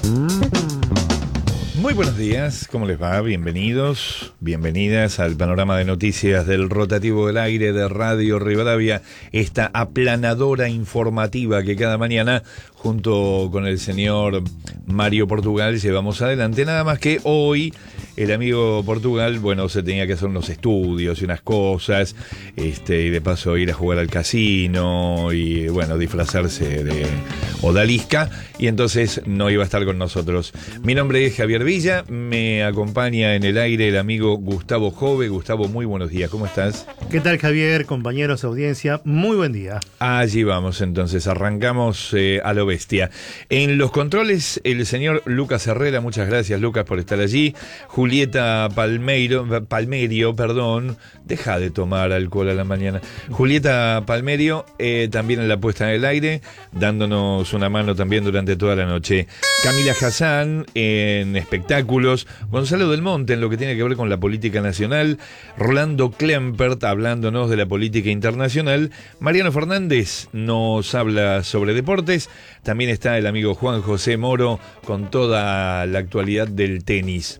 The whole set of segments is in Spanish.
Muy buenos días, ¿cómo les va? Bienvenidos, bienvenidas al panorama de noticias del rotativo del aire de Radio Rivadavia, esta aplanadora informativa que cada mañana, junto con el señor Mario Portugal, llevamos adelante. Nada más que hoy el amigo Portugal, bueno, se tenía que hacer unos estudios y unas cosas, y de paso ir a jugar al casino y, bueno, disfrazarse de odalisca, y entonces no iba a estar con nosotros. Mi nombre es Javier Villa, me acompaña en el aire el amigo Gustavo Jove. Gustavo, muy buenos días, ¿cómo estás? ¿Qué tal, Javier? Compañeros, audiencia, muy buen día. Allí vamos, entonces, arrancamos a lo bestia. En los controles, el señor Lucas Herrera, muchas gracias, Lucas, por estar allí. Julieta Palmerio, deja de tomar alcohol a la mañana. Julieta Palmerio, también en la puesta en el aire, dándonos una mano también durante toda la noche. Camila Hassan en espectáculos, Gonzalo Del Monte en lo que tiene que ver con la política nacional, Rolando Klempert hablándonos de la política internacional, Mariano Fernández nos habla sobre deportes, también está el amigo Juan José Moro con toda la actualidad del tenis.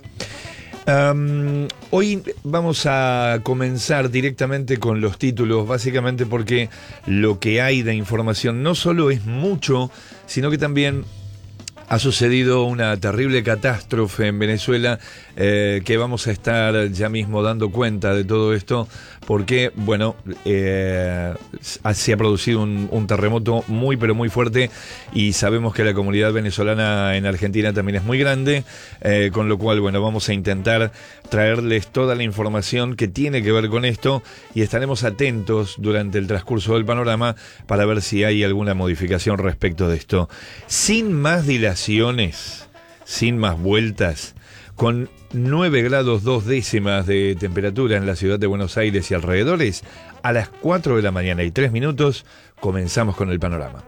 Hoy vamos a comenzar directamente con los títulos, básicamente porque lo que hay de información no solo es mucho, sino que también ha sucedido una terrible catástrofe en Venezuela, que vamos a estar ya mismo dando cuenta de todo esto, porque, bueno, se ha producido un terremoto muy, pero muy fuerte, y sabemos que la comunidad venezolana en Argentina también es muy grande, con lo cual, bueno, vamos a intentar traerles toda la información que tiene que ver con esto, y estaremos atentos durante el transcurso del panorama para ver si hay alguna modificación respecto de esto. Sin más dilaciones, sin más vueltas, con 9 grados 2 décimas de temperatura en la ciudad de Buenos Aires y alrededores, a las 4 de la mañana y 3 minutos, comenzamos con el panorama.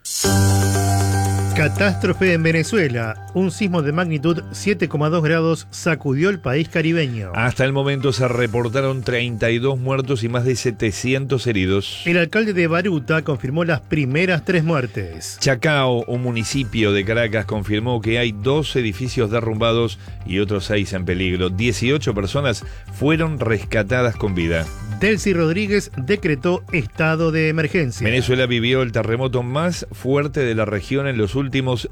Catástrofe en Venezuela. Un sismo de magnitud 7,2 grados sacudió el país caribeño. Hasta el momento se reportaron 32 muertos y más de 700 heridos. El alcalde de Baruta confirmó las primeras 3 muertes. Chacao, un municipio de Caracas, confirmó que hay 2 edificios derrumbados y otros 6 en peligro. 18 personas fueron rescatadas con vida. Delcy Rodríguez decretó estado de emergencia. Venezuela vivió el terremoto más fuerte de la región en los últimos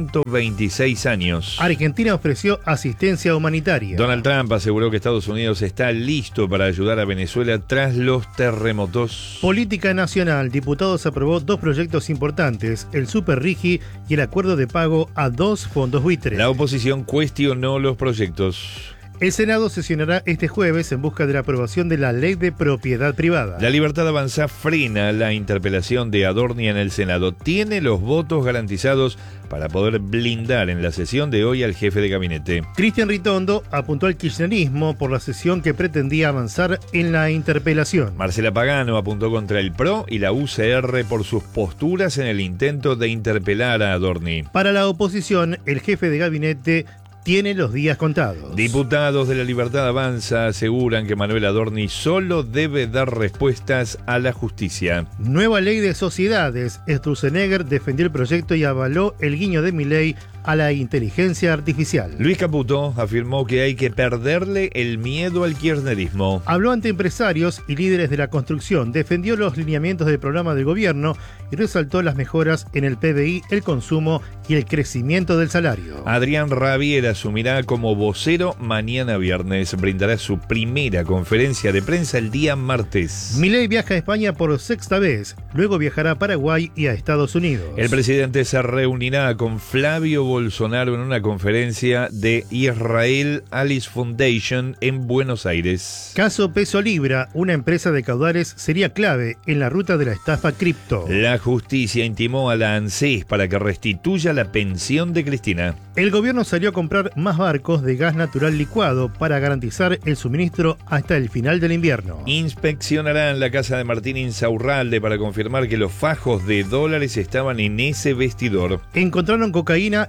126 años. Argentina ofreció asistencia humanitaria. Donald Trump aseguró que Estados Unidos está listo para ayudar a Venezuela tras los terremotos. Política nacional. Diputados aprobó 2 proyectos importantes, el Super Rigi y el acuerdo de pago a 2 fondos buitre. La oposición cuestionó los proyectos. El Senado sesionará este jueves en busca de la aprobación de la ley de propiedad privada. La Libertad Avanza frena la interpelación de Adorni en el Senado. Tiene los votos garantizados para poder blindar en la sesión de hoy al jefe de gabinete. Cristian Ritondo apuntó al kirchnerismo por la sesión que pretendía avanzar en la interpelación. Marcela Pagano apuntó contra el PRO y la UCR por sus posturas en el intento de interpelar a Adorni. Para la oposición, el jefe de gabinete tiene los días contados. Diputados de la Libertad Avanza aseguran que Manuel Adorni solo debe dar respuestas a la justicia. Nueva ley de sociedades. Sturzenegger defendió el proyecto y avaló el guiño de Milei a la inteligencia artificial. Luis Caputo afirmó que hay que perderle el miedo al kirchnerismo. Habló ante empresarios y líderes de la construcción, defendió los lineamientos del programa del gobierno y resaltó las mejoras en el PBI, el consumo y el crecimiento del salario. Adrián Rabier asumirá como vocero mañana viernes. Brindará su primera conferencia de prensa el día martes. Milei viaja a España por 6ª vez, luego viajará a Paraguay y a Estados Unidos. El presidente se reunirá con Flavio Bolsonaro en una conferencia de Israel Alice Foundation en Buenos Aires. Caso Peso Libra, una empresa de caudales sería clave en la ruta de la estafa cripto. La justicia intimó a la ANSES para que restituya la pensión de Cristina. El gobierno salió a comprar más barcos de gas natural licuado para garantizar el suministro hasta el final del invierno. Inspeccionarán la casa de Martín Insaurralde para confirmar que los fajos de dólares estaban en ese vestidor. Encontraron cocaína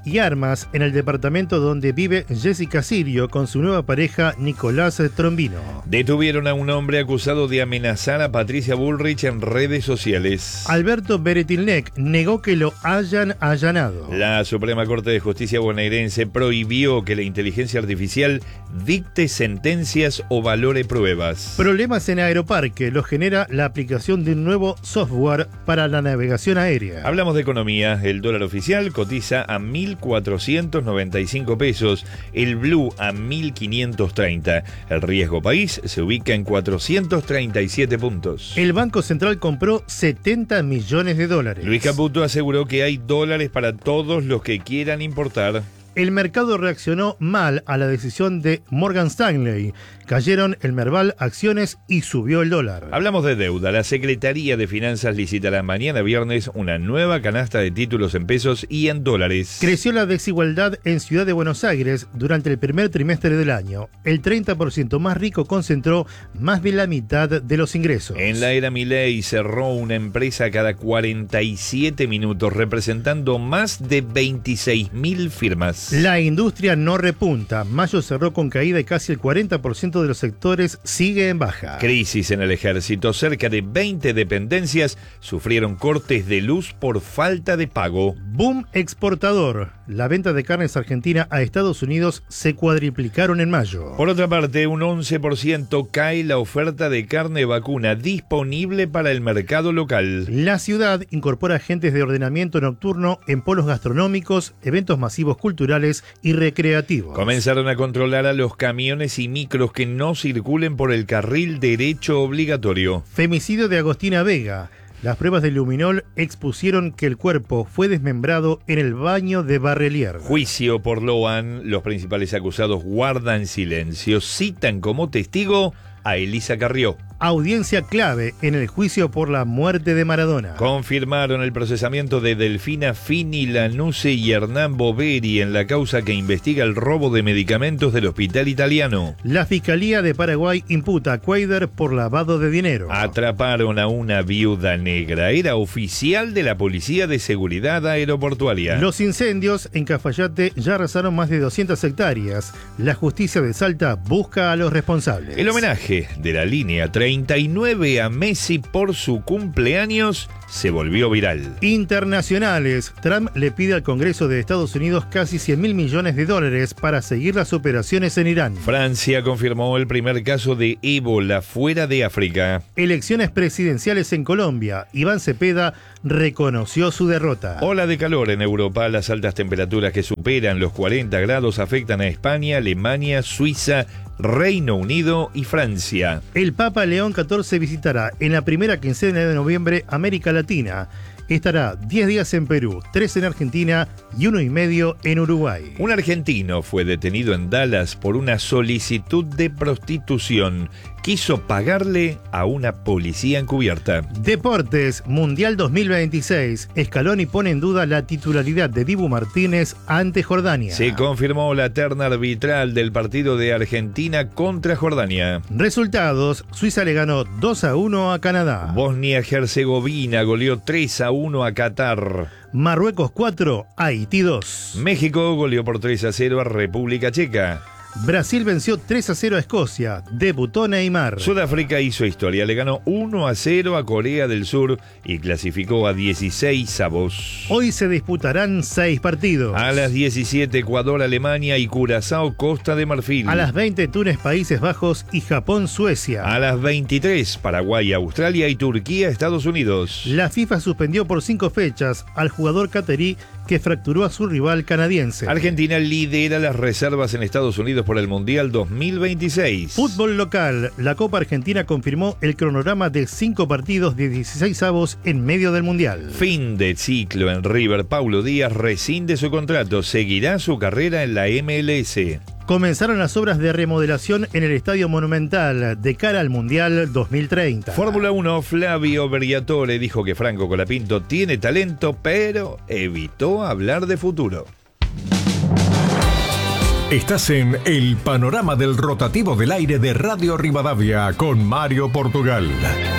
y armas en el departamento donde vive Jessica Sirio con su nueva pareja Nicolás Trombino. Detuvieron a un hombre acusado de amenazar a Patricia Bullrich en redes sociales. Alberto Beretilnec negó que lo hayan allanado. La Suprema Corte de Justicia bonaerense prohibió que la inteligencia artificial dicte sentencias o valore pruebas. Problemas en Aeroparque los genera la aplicación de un nuevo software para la navegación aérea. Hablamos de economía. El dólar oficial cotiza a 1.495 pesos, el blue a 1.530. El riesgo país se ubica en 437 puntos. El Banco Central compró 70 millones de dólares. Luis Caputo aseguró que hay dólares para todos los que quieran importar. El mercado reaccionó mal a la decisión de Morgan Stanley. Cayeron el Merval acciones y subió el dólar. Hablamos de deuda. La Secretaría de Finanzas licitará mañana viernes una nueva canasta de títulos en pesos y en dólares. Creció la desigualdad en Ciudad de Buenos Aires durante el primer trimestre del año. El 30% más rico concentró más de la mitad de los ingresos. En la era Milei cerró una empresa cada 47 minutos, representando más de 26.000 firmas. La industria no repunta. Mayo cerró con caída y casi el 40% de los sectores sigue en baja. Crisis en el ejército. Cerca de 20 dependencias sufrieron cortes de luz por falta de pago. Boom exportador. La venta de carnes argentina a Estados Unidos se cuadriplicaron en mayo. Por otra parte, un 11% cae la oferta de carne vacuna disponible para el mercado local. La ciudad incorpora agentes de ordenamiento nocturno en polos gastronómicos, eventos masivos culturales y recreativos. Comenzaron a controlar a los camiones y micros que no circulen por el carril derecho obligatorio. Femicidio de Agostina Vega. Las pruebas de luminol expusieron que el cuerpo fue desmembrado en el baño de Barrelier. Juicio por Loan. Los principales acusados guardan silencio. Citan como testigo a Elisa Carrió. Audiencia clave en el juicio por la muerte de Maradona. Confirmaron el procesamiento de Delfina Fini Lanuse y Hernán Boveri en la causa que investiga el robo de medicamentos del hospital italiano. La Fiscalía de Paraguay imputa a Cuader por lavado de dinero. Atraparon a una viuda negra. Era oficial de la Policía de Seguridad Aeroportuaria. Los incendios en Cafayate ya arrasaron más de 200 hectáreas. La justicia de Salta busca a los responsables. El homenaje de la línea 39 a Messi por su cumpleaños se volvió viral. Internacionales. Trump le pide al Congreso de Estados Unidos casi $100.000 millones para seguir las operaciones en Irán. Francia confirmó el primer caso de ébola fuera de África. Elecciones presidenciales en Colombia. Iván Cepeda reconoció su derrota. Ola de calor en Europa. Las altas temperaturas que superan los 40 grados afectan a España, Alemania, Suiza, Reino Unido y Francia. El Papa León XIV visitará en la primera quincena de noviembre América Latina. Estará 10 días en Perú, 3 en Argentina y 1 y medio en Uruguay. Un argentino fue detenido en Dallas por una solicitud de prostitución. Quiso pagarle a una policía encubierta. Deportes, Mundial 2026. Scaloni pone en duda la titularidad de Dibu Martínez ante Jordania. Se confirmó la terna arbitral del partido de Argentina contra Jordania. Resultados, Suiza le ganó 2-1 a Canadá. Bosnia-Herzegovina goleó 3-1 a Qatar. Marruecos 4, Haití 2. México goleó por 3-0 a República Checa. Brasil venció 3-0 a Escocia. Debutó Neymar. Sudáfrica hizo historia, le ganó 1-0 a Corea del Sur y clasificó a 16avos. Hoy se disputarán 6 partidos. A las 17, Ecuador, Alemania y Curazao, Costa de Marfil. A las 20, Túnez, Países Bajos y Japón, Suecia. A las 23, Paraguay, Australia y Turquía, Estados Unidos. La FIFA suspendió por 5 fechas al jugador catarí que fracturó a su rival canadiense. Argentina lidera las reservas en Estados Unidos por el Mundial 2026. Fútbol local. La Copa Argentina confirmó el cronograma de 5 partidos de 16avos en medio del Mundial. Fin de ciclo en River. Paulo Díaz rescinde su contrato. Seguirá su carrera en la MLS. Comenzaron las obras de remodelación en el Estadio Monumental de cara al Mundial 2030. Fórmula 1, Flavio Briatore dijo que Franco Colapinto tiene talento, pero evitó hablar de futuro. Estás en el panorama del rotativo del aire de Radio Rivadavia con Mario Portugal.